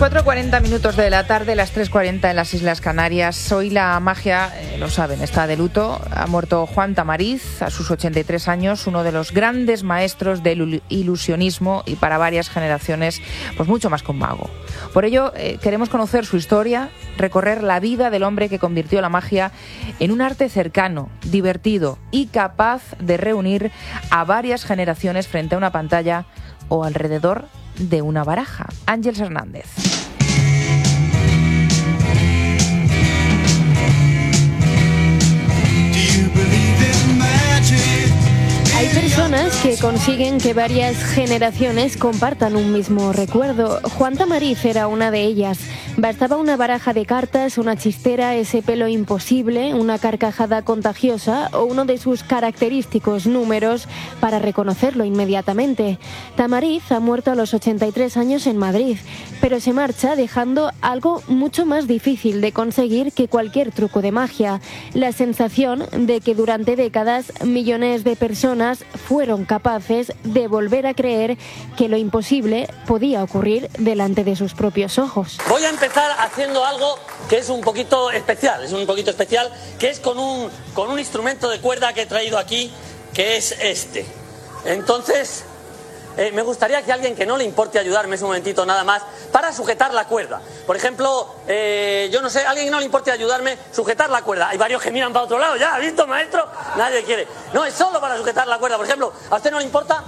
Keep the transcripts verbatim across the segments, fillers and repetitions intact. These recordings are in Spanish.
cuatro y cuarenta minutos de la tarde, las tres y cuarenta en las Islas Canarias. Hoy la magia, eh, lo saben, está de luto. Ha muerto Juan Tamariz a sus ochenta y tres años, uno de los grandes maestros del ilusionismo y para varias generaciones, pues mucho más que un mago. Por ello, eh, queremos conocer su historia, recorrer la vida del hombre que convirtió la magia en un arte cercano, divertido y capaz de reunir a varias generaciones frente a una pantalla o alrededor de una baraja. Ángeles Hernández. Hay personas que consiguen que varias generaciones compartan un mismo recuerdo. Juan Tamariz era una de ellas. Bastaba una baraja de cartas, una chistera, ese pelo imposible, una carcajada contagiosa o uno de sus característicos números para reconocerlo inmediatamente. Tamariz ha muerto a los ochenta y tres años en Madrid, pero se marcha dejando algo mucho más difícil de conseguir que cualquier truco de magia: la sensación de que durante décadas millones de personas fueron capaces de volver a creer que lo imposible podía ocurrir delante de sus propios ojos. Voy a empezar haciendo algo que es un poquito especial, es un poquito especial, que es con un, con un instrumento de cuerda que he traído aquí, que es este. Entonces, eh, me gustaría que alguien que no le importe ayudarme un momentito nada más para sujetar la cuerda. Por ejemplo, eh, yo no sé, alguien que no le importe ayudarme, sujetar la cuerda. Hay varios que miran para otro lado, ¿ya ha visto, maestro? Nadie quiere. No, es solo para sujetar la cuerda. Por ejemplo, ¿a usted no le importa?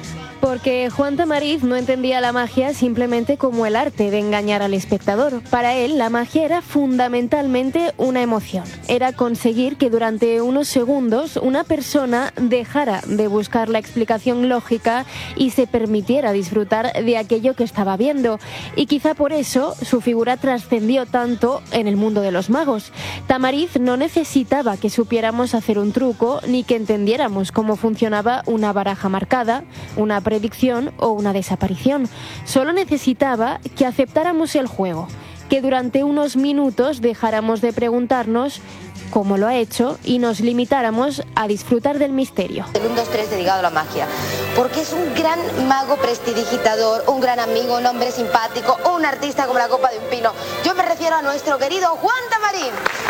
Porque Juan Tamariz no entendía la magia simplemente como el arte de engañar al espectador. Para él, la magia era fundamentalmente una emoción. Era conseguir que durante unos segundos una persona dejara de buscar la explicación lógica y se permitiera disfrutar de aquello que estaba viendo. Y quizá por eso su figura trascendió tanto en el mundo de los magos. Tamariz no necesitaba que supiéramos hacer un truco ni que entendiéramos cómo funcionaba una baraja marcada, una predicción o una desaparición. Solo necesitaba que aceptáramos el juego, que durante unos minutos dejáramos de preguntarnos cómo lo ha hecho y nos limitáramos a disfrutar del misterio. El uno, dos, tres dedicado a la magia, porque es un gran mago prestidigitador, un gran amigo, un hombre simpático, un artista como la copa de un pino. Yo me refiero a nuestro querido Juan Tamariz.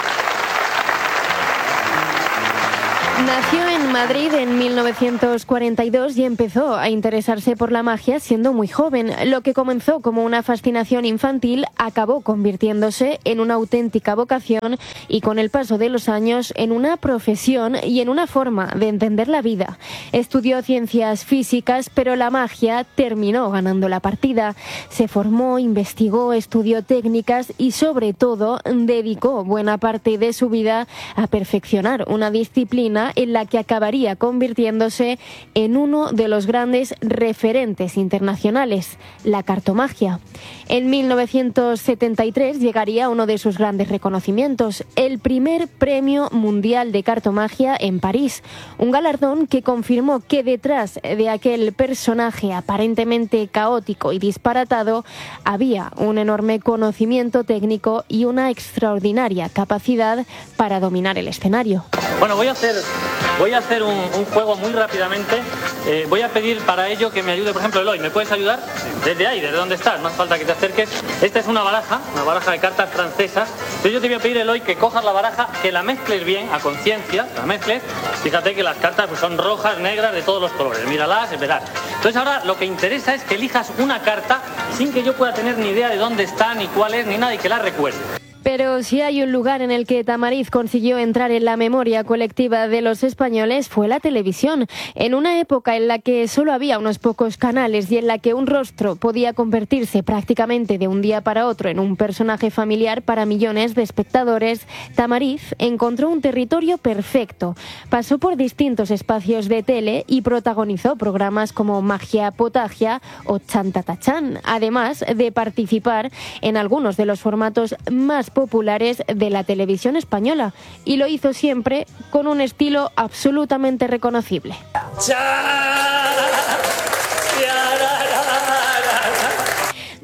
Nació en Madrid en mil novecientos cuarenta y dos y empezó a interesarse por la magia siendo muy joven. Lo que comenzó como una fascinación infantil acabó convirtiéndose en una auténtica vocación y con el paso de los años en una profesión y en una forma de entender la vida. Estudió ciencias físicas, pero la magia terminó ganando la partida. Se formó, investigó, estudió técnicas y sobre todo dedicó buena parte de su vida a perfeccionar una disciplina en la que acabaría convirtiéndose en uno de los grandes referentes internacionales, la cartomagia. En mil novecientos setenta y tres llegaría uno de sus grandes reconocimientos, el primer Premio Mundial de Cartomagia en París, un galardón que confirmó que detrás de aquel personaje aparentemente caótico y disparatado había un enorme conocimiento técnico y una extraordinaria capacidad para dominar el escenario. Bueno, voy a hacer, voy a hacer un, un juego muy rápidamente. Eh, voy a pedir para ello que me ayude, por ejemplo, Eloy, ¿me puedes ayudar? Desde ahí, desde donde estás, no hace falta que te acerques. Esta es una baraja, una baraja de cartas francesas. Entonces yo te voy a pedir, Eloy, que cojas la baraja, que la mezcles bien, a conciencia, la mezcles. Fíjate que las cartas pues, son rojas, negras, de todos los colores. Míralas, verás. Entonces ahora lo que interesa es que elijas una carta sin que yo pueda tener ni idea de dónde está, ni cuál es, ni nada, y que la recuerde. Pero si hay un lugar en el que Tamariz consiguió entrar en la memoria colectiva de los españoles fue la televisión. En una época en la que solo había unos pocos canales y en la que un rostro podía convertirse prácticamente de un día para otro en un personaje familiar para millones de espectadores, Tamariz encontró un territorio perfecto. Pasó por distintos espacios de tele y protagonizó programas como Magia Potagia o Chantatachán, además de participar en algunos de los formatos más populares de la televisión española, y lo hizo siempre con un estilo absolutamente reconocible.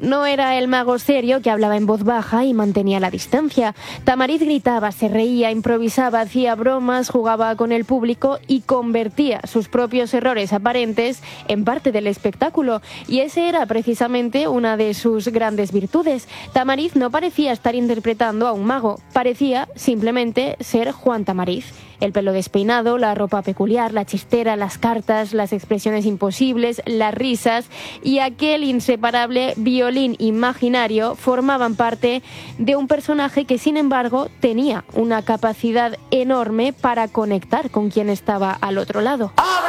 No era el mago serio que hablaba en voz baja y mantenía la distancia. Tamariz gritaba, se reía, improvisaba, hacía bromas, jugaba con el público y convertía sus propios errores aparentes en parte del espectáculo. Y ese era precisamente una de sus grandes virtudes. Tamariz no parecía estar interpretando a un mago, parecía simplemente ser Juan Tamariz. El pelo despeinado, la ropa peculiar, la chistera, las cartas, las expresiones imposibles, las risas y aquel inseparable violín imaginario formaban parte de un personaje que, sin embargo, tenía una capacidad enorme para conectar con quien estaba al otro lado.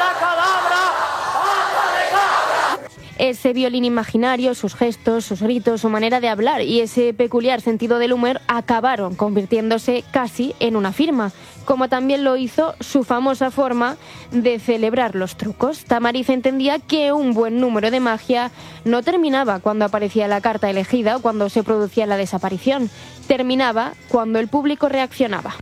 Ese violín imaginario, sus gestos, sus gritos, su manera de hablar y ese peculiar sentido del humor acabaron convirtiéndose casi en una firma, como también lo hizo su famosa forma de celebrar los trucos. Tamariz entendía que un buen número de magia no terminaba cuando aparecía la carta elegida o cuando se producía la desaparición, terminaba cuando el público reaccionaba.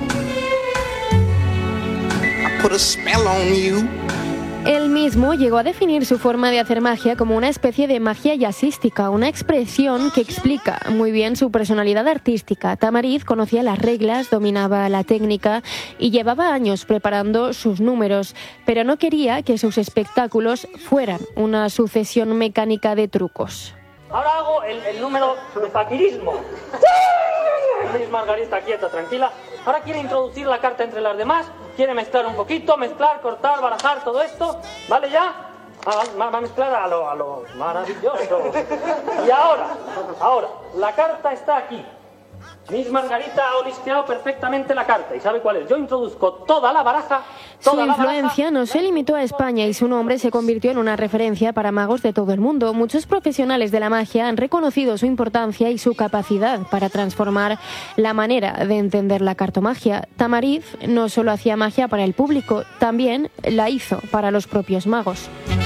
Él mismo llegó a definir su forma de hacer magia como una especie de magia jazzística, una expresión que explica muy bien su personalidad artística. Tamariz conocía las reglas, dominaba la técnica y llevaba años preparando sus números, pero no quería que sus espectáculos fueran una sucesión mecánica de trucos. Ahora hago el, el número de faquirismo. Miss Margarita, quieta, tranquila. Ahora quiere introducir la carta entre las demás, quiere mezclar un poquito, mezclar, cortar, barajar, todo esto. ¿Vale ya? Va, va a mezclar a lo, a lo maravilloso. Y ahora, ahora, la carta está aquí. Miss Margarita ha olisqueado perfectamente la carta y sabe cuál es. Yo introduzco toda la baraja. Toda su influencia la baraja. No se limitó a España y su nombre se convirtió en una referencia para magos de todo el mundo. Muchos profesionales de la magia han reconocido su importancia y su capacidad para transformar la manera de entender la cartomagia. Tamariz no solo hacía magia para el público, también la hizo para los propios magos.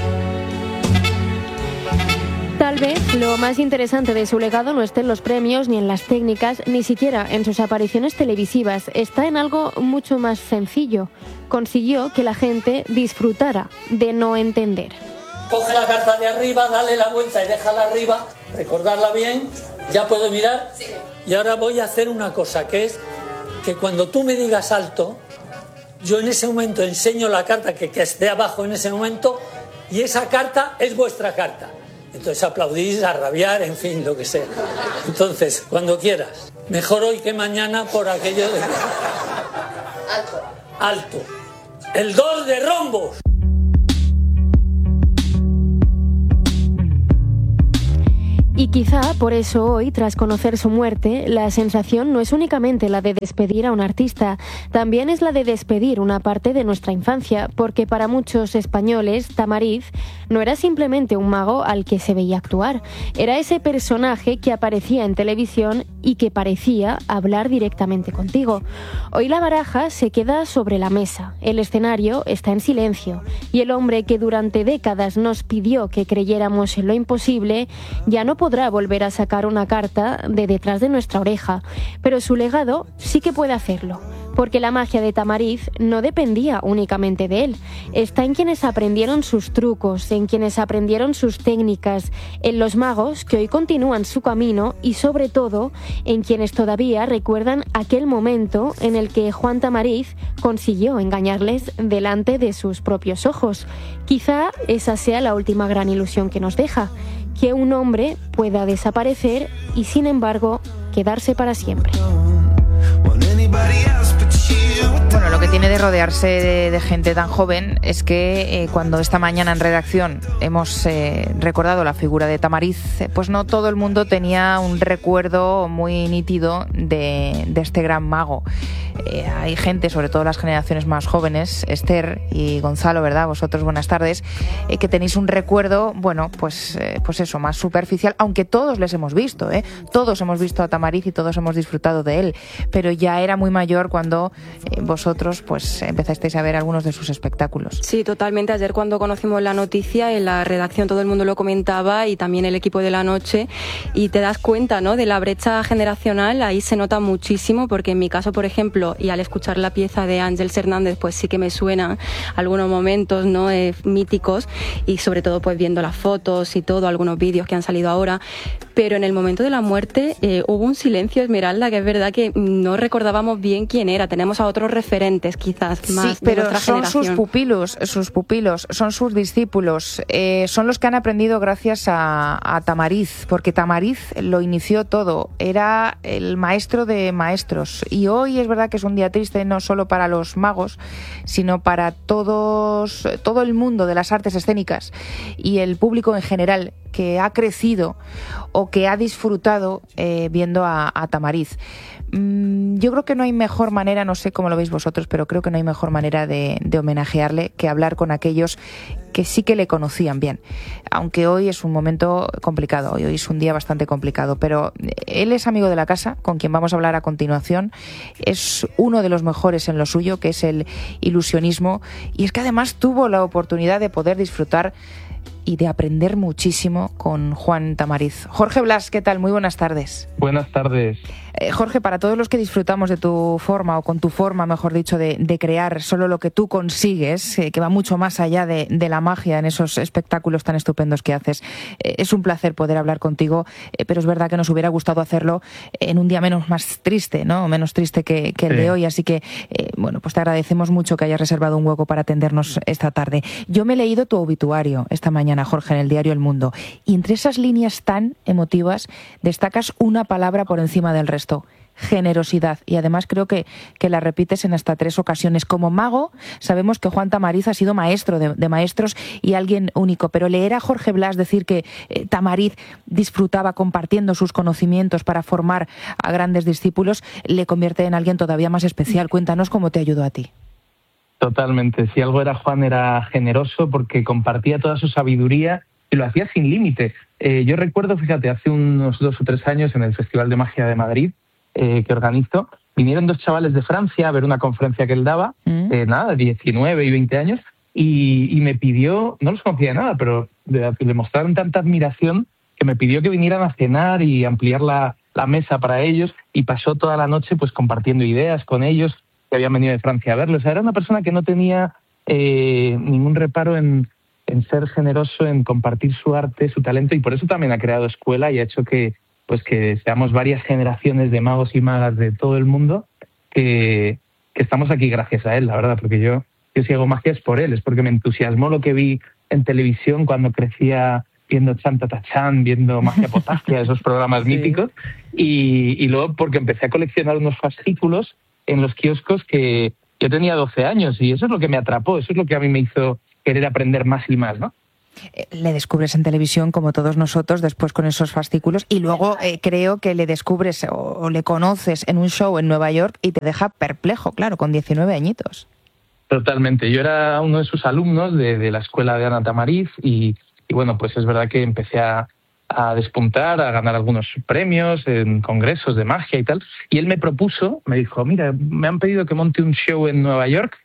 Tal vez lo más interesante de su legado no esté en los premios, ni en las técnicas, ni siquiera en sus apariciones televisivas. Está en algo mucho más sencillo. Consiguió que la gente disfrutara de no entender. Coge la carta de arriba, dale la vuelta y déjala arriba, recordarla bien, ya puedo mirar. Sí. Y ahora voy a hacer una cosa, que es que cuando tú me digas alto, yo en ese momento enseño la carta que, que esté abajo en ese momento y esa carta es vuestra carta. Entonces aplaudís, a rabiar, en fin, lo que sea. Entonces, cuando quieras. Mejor hoy que mañana por aquello de... Alto. Alto. El dos de rombos. Y quizá por eso hoy, tras conocer su muerte, la sensación no es únicamente la de despedir a un artista, también es la de despedir una parte de nuestra infancia, porque para muchos españoles, Tamariz no era simplemente un mago al que se veía actuar, era ese personaje que aparecía en televisión y que parecía hablar directamente contigo. Hoy la baraja se queda sobre la mesa, el escenario está en silencio, y el hombre que durante décadas nos pidió que creyéramos en lo imposible, ya no podrá volver a sacar una carta de detrás de nuestra oreja, pero su legado sí que puede hacerlo, porque la magia de Tamariz no dependía únicamente de él, está en quienes aprendieron sus trucos, en quienes aprendieron sus técnicas, en los magos que hoy continúan su camino y sobre todo en quienes todavía recuerdan aquel momento en el que Juan Tamariz consiguió engañarles delante de sus propios ojos. Quizá esa sea la última gran ilusión que nos deja, que un hombre pueda desaparecer y sin embargo quedarse para siempre. Bueno, lo que tiene de rodearse de, de gente tan joven es que eh, cuando esta mañana en redacción hemos eh, recordado la figura de Tamariz, eh, pues no todo el mundo tenía un recuerdo muy nítido de, de este gran mago. Eh, hay gente, sobre todo las generaciones más jóvenes, Esther y Gonzalo, ¿verdad? Vosotros, buenas tardes, eh, que tenéis un recuerdo, bueno, pues, eh, pues eso, más superficial, aunque todos les hemos visto, ¿eh? Todos hemos visto a Tamariz y todos hemos disfrutado de él, pero ya era muy mayor cuando eh, vosotros pues empezasteis a ver algunos de sus espectáculos. Sí, totalmente. Ayer cuando conocimos la noticia, en la redacción todo el mundo lo comentaba y también el equipo de La Noche, y te das cuenta, ¿no?, de la brecha generacional. Ahí se nota muchísimo, porque en mi caso, por ejemplo, y al escuchar la pieza de Ángeles Hernández, pues sí que me suenan algunos momentos, ¿no?, eh, míticos, y sobre todo pues viendo las fotos y todo, algunos vídeos que han salido ahora. Pero en el momento de la muerte eh, hubo un silencio, Esmeralda, que es verdad que no recordábamos bien quién era. Tenemos a otros referentes quizás más sí, pero de nuestra son generación. sus pupilos, sus pupilos, son sus discípulos, eh, son los que han aprendido gracias a, a Tamariz, porque Tamariz lo inició todo, era el maestro de maestros, y hoy es verdad que es un día triste no solo para los magos, sino para todos, todo el mundo de las artes escénicas y el público en general que ha crecido o que ha disfrutado eh, viendo a, a Tamariz. Mm, yo creo que no hay mejor manera, no sé cómo lo veis vosotros, pero creo que no hay mejor manera de, de homenajearle que hablar con aquellos que sí que le conocían bien, aunque hoy es un momento complicado, hoy, hoy es un día bastante complicado, pero él es amigo de la casa, con quien vamos a hablar a continuación, es uno de los mejores en lo suyo, que es el ilusionismo, y es que además tuvo la oportunidad de poder disfrutar y de aprender muchísimo con Juan Tamariz. Jorge Blas, ¿qué tal? Muy buenas tardes. Buenas tardes. Eh, Jorge, para todos los que disfrutamos de tu forma, o con tu forma, mejor dicho, de, de crear solo lo que tú consigues, eh, que va mucho más allá de, de la magia en esos espectáculos tan estupendos que haces, eh, es un placer poder hablar contigo, eh, pero es verdad que nos hubiera gustado hacerlo en un día menos más triste, ¿no? Menos triste que, que el sí. de hoy, así que, eh, bueno, pues te agradecemos mucho que hayas reservado un hueco para atendernos esta tarde. Yo me he leído tu obituario esta mañana, Jorge, en el diario El Mundo, y entre esas líneas tan emotivas destacas una palabra por encima del resto: generosidad, y además creo que, que la repites en hasta tres ocasiones. Como mago sabemos que Juan Tamariz ha sido maestro de, de maestros y alguien único, pero leer a Jorge Blas decir que eh, Tamariz disfrutaba compartiendo sus conocimientos para formar a grandes discípulos le convierte en alguien todavía más especial. Cuéntanos cómo te ayudó a ti. Totalmente. Si algo era Juan, era generoso, porque compartía toda su sabiduría y lo hacía sin límite. Eh, yo recuerdo, fíjate, hace unos dos o tres años en el Festival de Magia de Madrid, eh, que organizo, vinieron dos chavales de Francia a ver una conferencia que él daba, mm. eh, nada, diecinueve y veinte años, y, y me pidió, no los conocía de nada, pero le, le mostraron tanta admiración que me pidió que vinieran a cenar y ampliar la, la mesa para ellos, y pasó toda la noche pues compartiendo ideas con ellos, que habían venido de Francia a verlo. O sea, era una persona que no tenía eh, ningún reparo en, en ser generoso, en compartir su arte, su talento, y por eso también ha creado escuela y ha hecho que pues que seamos varias generaciones de magos y magas de todo el mundo que, que estamos aquí gracias a él, la verdad, porque yo, yo si hago magia es por él, es porque me entusiasmó lo que vi en televisión cuando crecía viendo Chan Tata Chan, viendo Magia Potagia, esos programas sí. míticos, y, y luego porque empecé a coleccionar unos fascículos en los kioscos que yo tenía doce años, y eso es lo que me atrapó, eso es lo que a mí me hizo querer aprender más y más, ¿no? Le descubres en televisión, como todos nosotros, después con esos fascículos, y luego eh, creo que le descubres o, o le conoces en un show en Nueva York y te deja perplejo, claro, con diecinueve añitos. Totalmente. Yo era uno de sus alumnos de, de la escuela de Ana Tamariz y, y bueno, pues es verdad que empecé a, a despuntar, a ganar algunos premios en congresos de magia y tal, y él me propuso, me dijo, mira, me han pedido que monte un show en Nueva York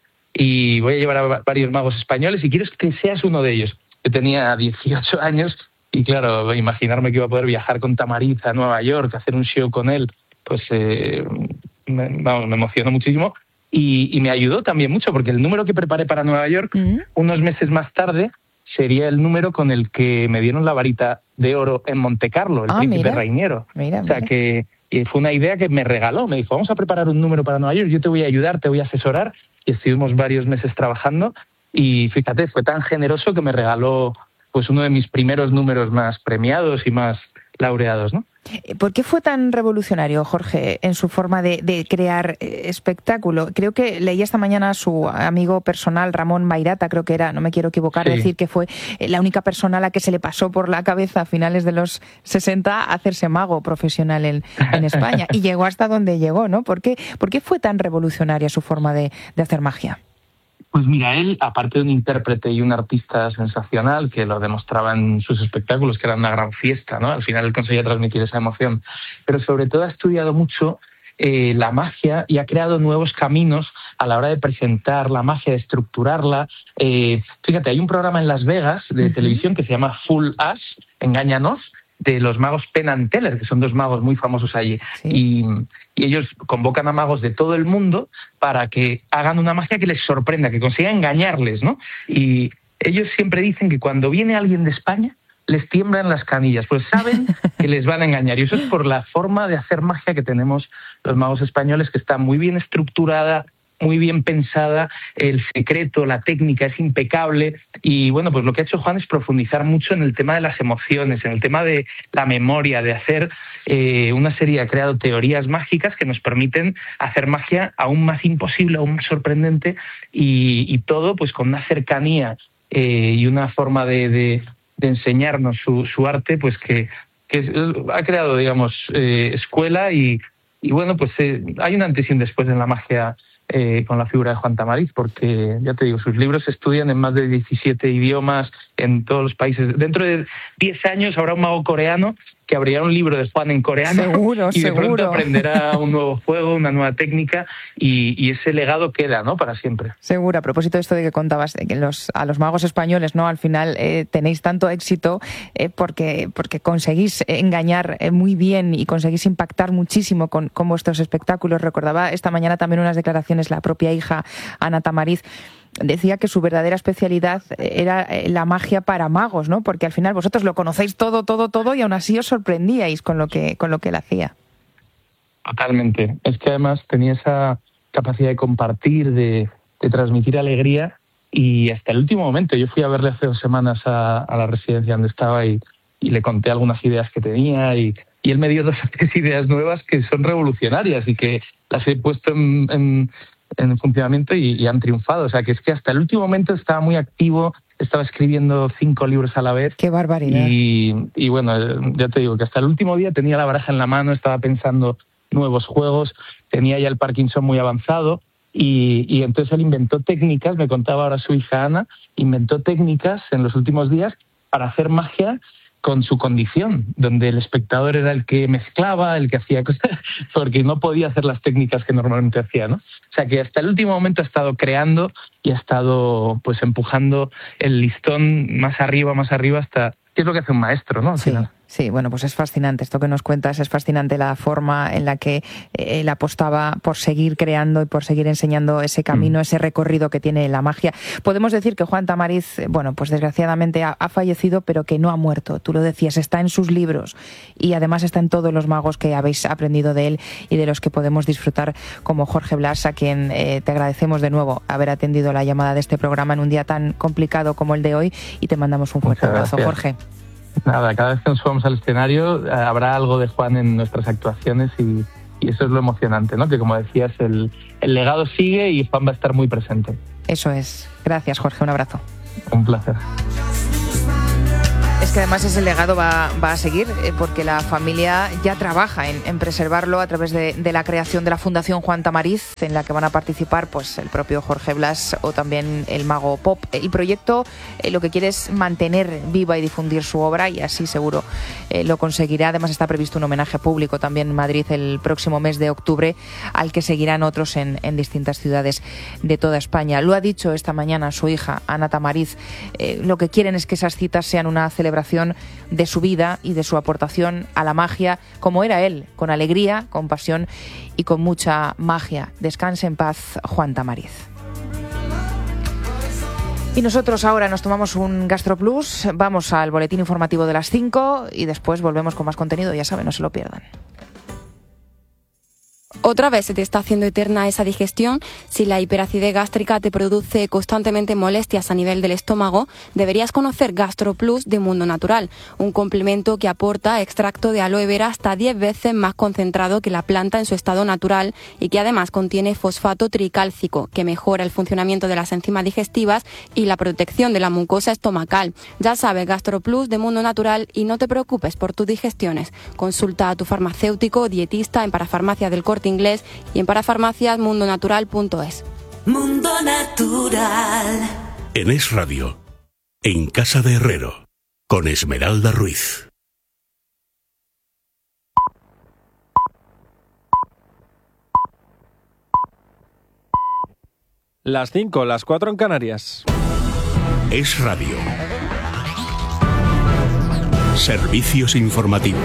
y voy a llevar a varios magos españoles y quiero que seas uno de ellos. Yo tenía dieciocho años y claro, imaginarme que iba a poder viajar con Tamariz a Nueva York, hacer un show con él, pues eh, me, vamos, me emocionó muchísimo y, y me ayudó también mucho porque el número que preparé para Nueva York, uh-huh. unos meses más tarde, sería el número con el que me dieron la varita de oro en Montecarlo, el ah, príncipe mira. Rainiero. Mira, o sea mira. que y fue una idea que me regaló, me dijo, vamos a preparar un número para Nueva York, yo te voy a ayudar, te voy a asesorar, y estuvimos varios meses trabajando. Y fíjate, fue tan generoso que me regaló pues uno de mis primeros números más premiados y más laureados, ¿no? ¿Por qué fue tan revolucionario, Jorge, en su forma de, de crear espectáculo? Creo que leí esta mañana a su amigo personal, Ramón Mairata, creo que era, no me quiero equivocar, sí. decir que fue la única persona a la que se le pasó por la cabeza a finales de los sesenta hacerse mago profesional en, en España. Y llegó hasta donde llegó, ¿no? ¿Por qué, por qué fue tan revolucionaria su forma de, de hacer magia? Pues mira, él, aparte de un intérprete y un artista sensacional, que lo demostraba en sus espectáculos, que era una gran fiesta, ¿no? Al final él conseguía transmitir esa emoción, pero sobre todo ha estudiado mucho eh, la magia y ha creado nuevos caminos a la hora de presentar la magia, de estructurarla. Eh, fíjate, hay un programa en Las Vegas de uh-huh. televisión que se llama Fool Us, Engáñanos, de los magos Penn and Teller, que son dos magos muy famosos allí. Sí. Y, y ellos convocan a magos de todo el mundo para que hagan una magia que les sorprenda, que consiga engañarles, ¿no? Y ellos siempre dicen que cuando viene alguien de España, les tiemblan las canillas, pues saben que les van a engañar. Y eso es por la forma de hacer magia que tenemos los magos españoles, que está muy bien estructurada, muy bien pensada, el secreto, la técnica es impecable. Y bueno, pues lo que ha hecho Juan es profundizar mucho en el tema de las emociones, en el tema de la memoria, de hacer eh, una serie, ha creado teorías mágicas que nos permiten hacer magia aún más imposible, aún más sorprendente, y, y todo pues con una cercanía eh, y una forma de... de de enseñarnos su, su arte, pues que, que ha creado, digamos, eh, escuela y, y bueno, pues eh, hay un antes y un después en la magia eh, con la figura de Juan Tamariz, porque, ya te digo, sus libros se estudian en más de diecisiete idiomas, en todos los países. Dentro de diez años habrá un mago coreano que abrirá un libro de Juan en coreano seguro, y de seguro. pronto aprenderá un nuevo juego, una nueva técnica y, y ese legado queda, ¿no?, para siempre. Seguro. A propósito de esto de que contabas, que los, a los magos españoles, ¿no?, al final eh, tenéis tanto éxito eh, porque, porque conseguís engañar eh, muy bien y conseguís impactar muchísimo con, con vuestros espectáculos. Recordaba esta mañana también unas declaraciones la propia hija, Ana Tamariz. Decía que su verdadera especialidad era la magia para magos, ¿no? Porque al final vosotros lo conocéis todo, todo, todo y aún así os sorprendíais con lo que, con lo que él hacía. Totalmente. Es que además tenía esa capacidad de compartir, de, de transmitir alegría y hasta el último momento. Yo fui a verle hace dos semanas a, a la residencia donde estaba y, y le conté algunas ideas que tenía y, y él me dio dos o tres ideas nuevas que son revolucionarias y que las he puesto en... en en funcionamiento y, y han triunfado. O sea, que es que hasta el último momento estaba muy activo, estaba escribiendo cinco libros a la vez. ¡Qué barbaridad! Y, y bueno, ya te digo que hasta el último día tenía la baraja en la mano, estaba pensando nuevos juegos, tenía ya el Parkinson muy avanzado y, y entonces él inventó técnicas, me contaba ahora su hija Ana, inventó técnicas en los últimos días para hacer magia con su condición, donde el espectador era el que mezclaba, el que hacía cosas, porque no podía hacer las técnicas que normalmente hacía, ¿no? O sea que hasta el último momento ha estado creando y ha estado pues empujando el listón más arriba, más arriba, hasta... ¿Qué es lo que hace un maestro, no? Al sí. final. Sí, bueno, pues es fascinante esto que nos cuentas, es fascinante la forma en la que él apostaba por seguir creando y por seguir enseñando ese camino, mm. ese recorrido que tiene la magia. Podemos decir que Juan Tamariz, bueno, pues desgraciadamente ha, ha fallecido, pero que no ha muerto. Tú lo decías, está en sus libros y además está en todos los magos que habéis aprendido de él y de los que podemos disfrutar, como Jorge Blas, a quien eh, te agradecemos de nuevo haber atendido la llamada de este programa en un día tan complicado como el de hoy y te mandamos un fuerte abrazo, Jorge. Nada, cada vez que nos subamos al escenario eh, habrá algo de Juan en nuestras actuaciones y, y eso es lo emocionante, ¿no? Que como decías, el, el legado sigue y Juan va a estar muy presente. Eso es. Gracias, Jorge. Un abrazo. Un placer. Es que además ese legado va, va a seguir eh, porque la familia ya trabaja en, en preservarlo a través de, de la creación de la Fundación Juan Tamariz, en la que van a participar pues el propio Jorge Blas o también el mago Pop. El proyecto eh, lo que quiere es mantener viva y difundir su obra y así seguro eh, lo conseguirá. Además está previsto un homenaje público también en Madrid el próximo mes de octubre, al que seguirán otros en, en distintas ciudades de toda España. Lo ha dicho esta mañana su hija, Ana Tamariz. Eh, lo que quieren es que esas citas sean una celebración de su vida y de su aportación a la magia, como era él, con alegría, con pasión y con mucha magia. Descanse en paz, Juan Tamariz. Y nosotros ahora nos tomamos un GastroPlus, vamos al boletín informativo de las cinco y después volvemos con más contenido, ya saben, no se lo pierdan. Otra vez se te está haciendo eterna esa digestión. Si la hiperacidez gástrica te produce constantemente molestias a nivel del estómago, deberías conocer GastroPlus de Mundo Natural, un complemento que aporta extracto de aloe vera hasta diez veces más concentrado que la planta en su estado natural y que además contiene fosfato tricálcico, que mejora el funcionamiento de las enzimas digestivas y la protección de la mucosa estomacal. Ya sabes, GastroPlus de Mundo Natural y no te preocupes por tus digestiones. Consulta a tu farmacéutico o dietista en Parafarmacia del Corte Inglés y en parafarmacias mundo natural punto es. Mundo Natural. En Es Radio, en Casa de Herrero, con Esmeralda Ruiz. Las cinco, las cuatro en Canarias. Es Radio. Servicios informativos.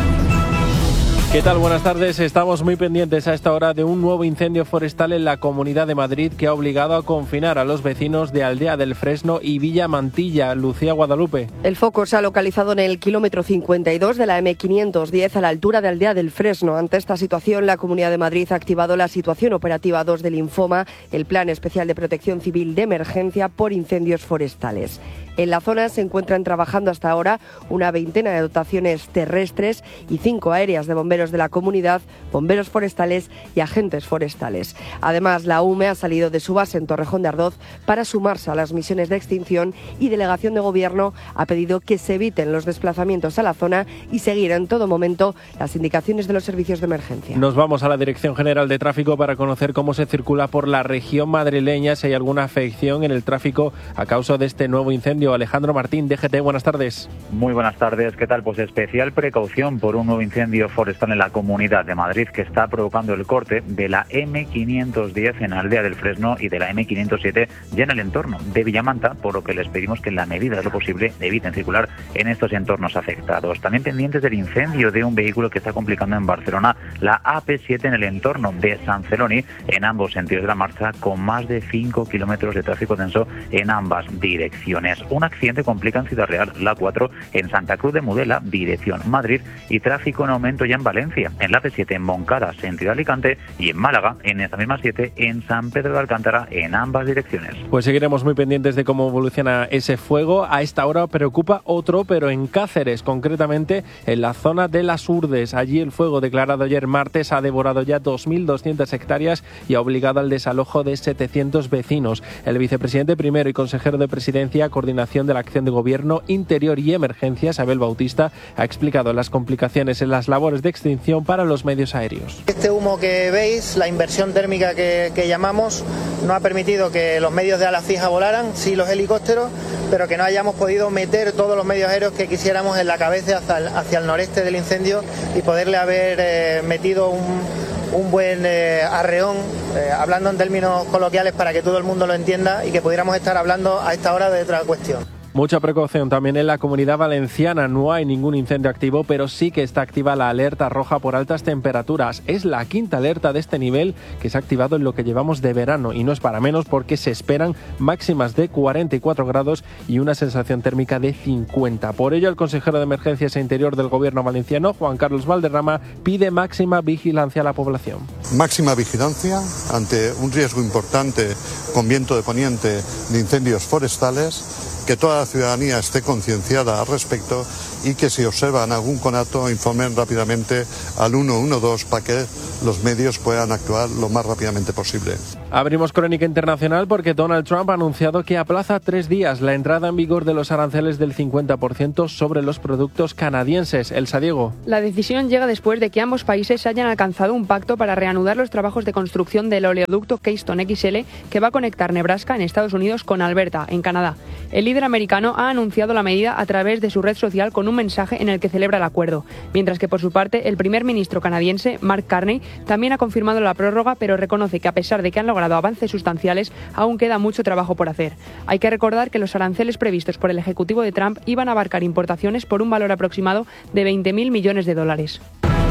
¿Qué tal? Buenas tardes. Estamos muy pendientes a esta hora de un nuevo incendio forestal en la Comunidad de Madrid que ha obligado a confinar a los vecinos de Aldea del Fresno y Villa Mantilla. Lucía Guadalupe. El foco se ha localizado en el kilómetro cincuenta y dos de la eme quinientos diez a la altura de Aldea del Fresno. Ante esta situación, la Comunidad de Madrid ha activado la situación operativa dos del Infoma, el Plan Especial de Protección Civil de Emergencia por Incendios Forestales. En la zona se encuentran trabajando hasta ahora una veintena de dotaciones terrestres y cinco aéreas de bomberos de la comunidad, bomberos forestales y agentes forestales. Además, la U M E ha salido de su base en Torrejón de Ardoz para sumarse a las misiones de extinción y Delegación de Gobierno ha pedido que se eviten los desplazamientos a la zona y seguir en todo momento las indicaciones de los servicios de emergencia. Nos vamos a la Dirección General de Tráfico para conocer cómo se circula por la región madrileña, si hay alguna afección en el tráfico a causa de este nuevo incendio. Alejandro Martín, D G T, buenas tardes. Muy buenas tardes, ¿qué tal? Pues especial precaución por un nuevo incendio forestal en la Comunidad de Madrid que está provocando el corte de la eme quinientos diez en Aldea del Fresno y de la eme quinientos siete ya en el entorno de Villamanta, por lo que les pedimos que en la medida de lo posible eviten circular en estos entornos afectados. También pendientes del incendio de un vehículo que está complicando en Barcelona la A P siete en el entorno de San Celoni en ambos sentidos de la marcha, con más de cinco kilómetros de tráfico denso en ambas direcciones. Un accidente complica en Ciudad Real la cuatro en Santa Cruz de Mudela, dirección Madrid, y tráfico en aumento ya en Valencia, en la A P siete en Moncada, sentido Alicante, y en Málaga, en esta misma siete, en San Pedro de Alcántara, en ambas direcciones. Pues seguiremos muy pendientes de cómo evoluciona ese fuego. A esta hora preocupa otro, pero en Cáceres, concretamente en la zona de Las Urdes. Allí el fuego declarado ayer martes ha devorado ya dos mil doscientas hectáreas y ha obligado al desalojo de setecientos vecinos. El vicepresidente primero y consejero de Presidencia, Coordinación de la Acción de Gobierno, Interior y Emergencias, Abel Bautista, ha explicado las complicaciones en las labores de extinción para los medios aéreos. Este humo que veis, la inversión térmica que, que llamamos, no ha permitido que los medios de ala fija volaran, sí los helicópteros, pero que no hayamos podido meter todos los medios aéreos que quisiéramos en la cabeza hacia el, hacia el noreste del incendio y poderle haber eh, metido un, un buen eh, arreón, eh, hablando en términos coloquiales para que todo el mundo lo entienda y que pudiéramos estar hablando a esta hora de otra cuestión. Mucha precaución también en la Comunidad Valenciana. No hay ningún incendio activo, pero sí que está activa la alerta roja por altas temperaturas. Es la quinta alerta de este nivel que se ha activado en lo que llevamos de verano, y no es para menos porque se esperan máximas de cuarenta y cuatro grados y una sensación térmica de cincuenta. Por ello, el consejero de Emergencias e Interior del Gobierno valenciano, Juan Carlos Valderrama, pide máxima vigilancia a la población. Máxima vigilancia ante un riesgo importante con viento de poniente de incendios forestales, que toda la ciudadanía esté concienciada al respecto y que si observan algún conato informen rápidamente al uno uno dos para que los medios puedan actuar lo más rápidamente posible. Abrimos crónica internacional porque Donald Trump ha anunciado que aplaza tres días la entrada en vigor de los aranceles del cincuenta por ciento sobre los productos canadienses. Elsa Diego. La decisión llega después de que ambos países hayan alcanzado un pacto para reanudar los trabajos de construcción del oleoducto Keystone equis ele que va a conectar Nebraska en Estados Unidos con Alberta, en Canadá. El líder americano ha anunciado la medida a través de su red social con un mensaje en el que celebra el acuerdo, mientras que por su parte el primer ministro canadiense, Mark Carney, también ha confirmado la prórroga, pero reconoce que a pesar de que han logrado avances sustanciales, aún queda mucho trabajo por hacer. Hay que recordar que los aranceles previstos por el Ejecutivo de Trump iban a abarcar importaciones por un valor aproximado de veinte mil millones de dólares.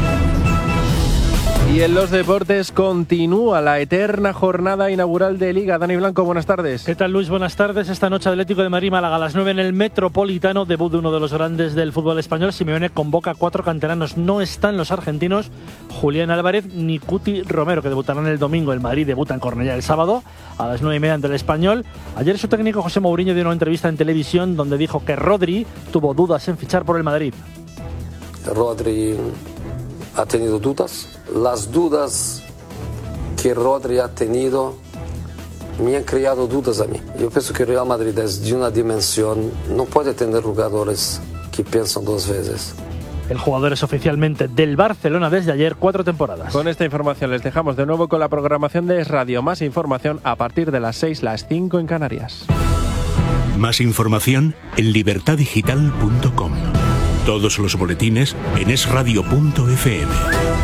Y en los deportes continúa la eterna jornada inaugural de Liga. Dani Blanco, buenas tardes. ¿Qué tal, Luis? Buenas tardes. Esta noche Atlético de Madrid-Málaga a las nueve en el Metropolitano. Debut de uno de los grandes del fútbol español. Simeone convoca a cuatro canteranos. No están los argentinos Julián Álvarez ni Cuti Romero, que debutarán el domingo. El Madrid debuta en Cornellá el sábado a las nueve y media ante el Español. Ayer su técnico José Mourinho dio una entrevista en televisión donde dijo que Rodri tuvo dudas en fichar por el Madrid. Rodri ha tenido dudas. Las dudas que Rodri ha tenido me han creado dudas a mí. Yo pienso que Real Madrid es de una dimensión, no puede tener jugadores que piensan dos veces. El jugador es oficialmente del Barcelona desde ayer, cuatro temporadas. Con esta información les dejamos de nuevo con la programación de Es Radio. Más información a partir de las seis, las cinco en Canarias. Más información en libertad digital punto com. Todos los boletines en es radio punto efe eme.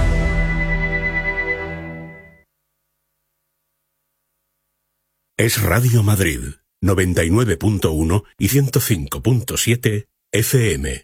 Es Radio Madrid, noventa y nueve punto uno y ciento cinco punto siete F M.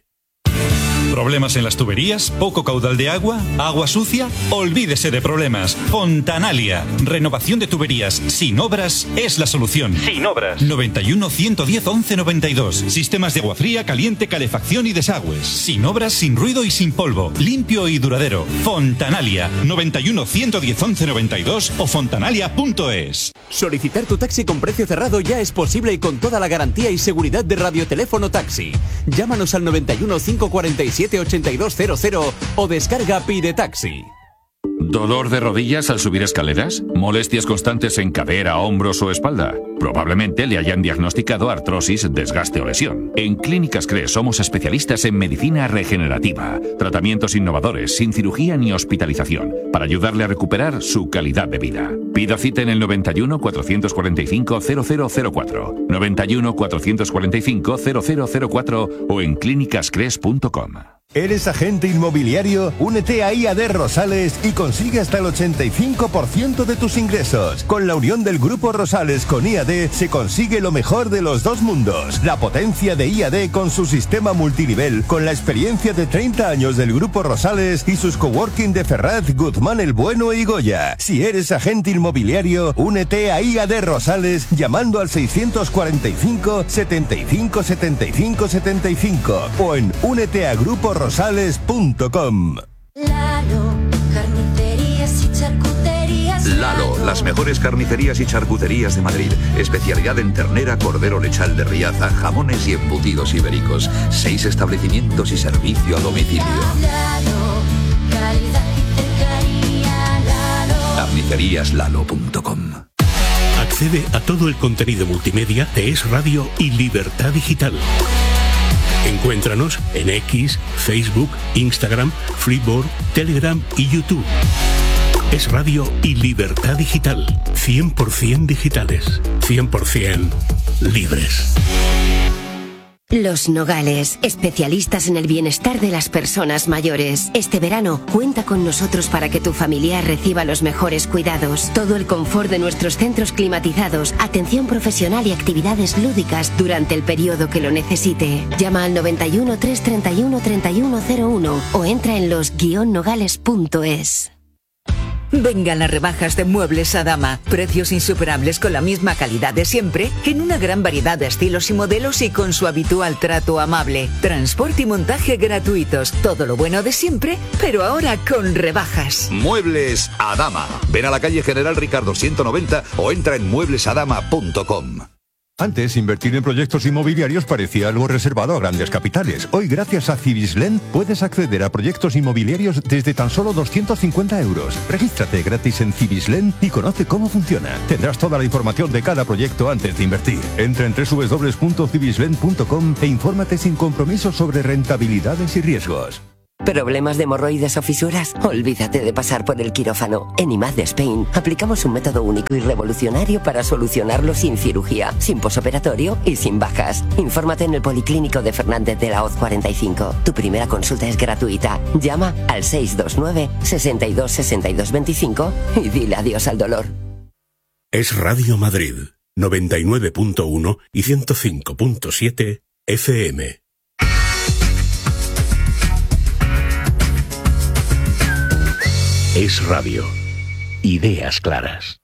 ¿Problemas en las tuberías? ¿Poco caudal de agua? ¿Agua sucia? Olvídese de problemas. Fontanalia. Renovación de tuberías sin obras es la solución. Sin obras. noventa y uno, ciento diez, once noventa y dos. Sistemas de agua fría, caliente, calefacción y desagües. Sin obras, sin ruido y sin polvo. Limpio y duradero. Fontanalia. noventa y uno, ciento diez, once noventa y dos o fontanalia punto es. Solicitar tu taxi con precio cerrado ya es posible y con toda la garantía y seguridad de Radioteléfono Taxi. Llámanos al noventa y uno, cinco cuarenta y siete, ochenta y dos cero cero o descarga Pide Taxi. ¿Dolor de rodillas al subir escaleras? ¿Molestias constantes en cadera, hombros o espalda? Probablemente le hayan diagnosticado artrosis, desgaste o lesión. En Clínicas CRES somos especialistas en medicina regenerativa, tratamientos innovadores, sin cirugía ni hospitalización, para ayudarle a recuperar su calidad de vida. Pida cita en el noventa y uno, cuatrocientos cuarenta y cinco, cero cero cero cuatro, noventa y uno, cuatrocientos cuarenta y cinco, cero cero cero cuatro o en clínicas cres punto com. ¿Eres agente inmobiliario? Únete a I A D Rosales y consigue hasta el ochenta y cinco por ciento de tus ingresos. Con la unión del Grupo Rosales con I A D se consigue lo mejor de los dos mundos. La potencia de I A D con su sistema multinivel, con la experiencia de treinta años del Grupo Rosales y sus coworking de Ferraz, Guzmán el Bueno y Goya. Si eres agente inmobiliario, únete a I A D Rosales llamando al seiscientos cuarenta y cinco, setenta y cinco, setenta y cinco, setenta y cinco o en únete a grupo rosales punto com. Lalo, carnicerías y charcuterías. Lalo, las mejores carnicerías y charcuterías de Madrid. Especialidad en ternera, cordero lechal de Riaza, jamones y embutidos ibéricos. Seis establecimientos y servicio a domicilio. Lalo, calidad y cercanía. Lalo. carnicerías lalo punto com. Accede a todo el contenido multimedia de Es Radio y Libertad Digital. Encuéntranos en X, Facebook, Instagram, Flipboard, Telegram y YouTube. Es Radio y Libertad Digital. cien por ciento digitales. cien por ciento libres. Los Nogales, especialistas en el bienestar de las personas mayores. Este verano, cuenta con nosotros para que tu familiar reciba los mejores cuidados. Todo el confort de nuestros centros climatizados, atención profesional y actividades lúdicas durante el periodo que lo necesite. Llama al noventa y uno, trescientos treinta y uno, treinta y uno cero uno o entra en los guion nogales punto es. Vengan las rebajas de Muebles Adama. Precios insuperables con la misma calidad de siempre, en una gran variedad de estilos y modelos y con su habitual trato amable. Transporte y montaje gratuitos. Todo lo bueno de siempre, pero ahora con rebajas. Muebles Adama. Ven a la calle General Ricardo ciento noventa o entra en muebles adama punto com. Antes, invertir en proyectos inmobiliarios parecía algo reservado a grandes capitales. Hoy, gracias a Cibislen, puedes acceder a proyectos inmobiliarios desde tan solo doscientos cincuenta euros. Regístrate gratis en Cibislen y conoce cómo funciona. Tendrás toda la información de cada proyecto antes de invertir. Entra en doble u doble u doble u punto cibislen punto com e infórmate sin compromiso sobre rentabilidades y riesgos. ¿Problemas de hemorroides o fisuras? Olvídate de pasar por el quirófano. En I M A D Spain aplicamos un método único y revolucionario para solucionarlo sin cirugía, sin posoperatorio y sin bajas. Infórmate en el Policlínico de Fernández de la Hoz cuarenta y cinco. Tu primera consulta es gratuita. Llama al seis dos nueve, sesenta y dos, sesenta y dos veinticinco y dile adiós al dolor. Es Radio Madrid, noventa y nueve punto uno y ciento cinco punto siete F M. Es Radio. Ideas claras.